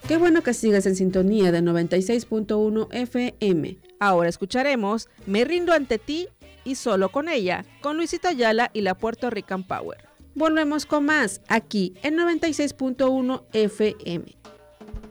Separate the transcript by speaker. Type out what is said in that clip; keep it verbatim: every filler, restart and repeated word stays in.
Speaker 1: Qué bueno que sigas en sintonía de noventa y seis punto uno F M.
Speaker 2: Ahora escucharemos Me rindo ante ti y solo con ella, con Luisito Ayala y la Puerto Rican Power.
Speaker 1: Volvemos con más aquí en noventa y seis punto uno F M.